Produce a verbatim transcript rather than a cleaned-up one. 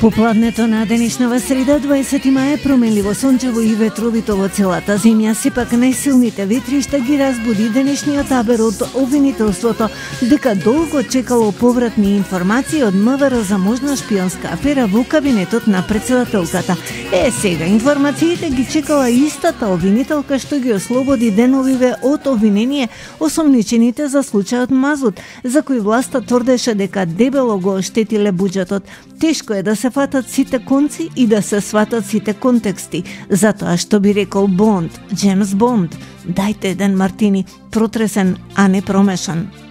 Попладнето на денешнава среда, дваесети мај, променливо сончево и ветровито во целата земја. Сепак најсилните ветришта ги разбуди денешниот абер од обвинителството дека долго чекало повратни информации од МВР за можна шпионска афера во кабинетот на председателката. Е, сега информациите ги чекала истата обвинителка што ги ослободи деновиве од обвинение осомничените за случајот Мазут, за кој власта тврдеше дека дебело го оштетиле буџетот. Тешко е да се фатат сите конци и да се сватат сите контексти. Затоа што би рекол Бонд, Джеймс Бонд, дајте еден мартини, протресен, а не промешан.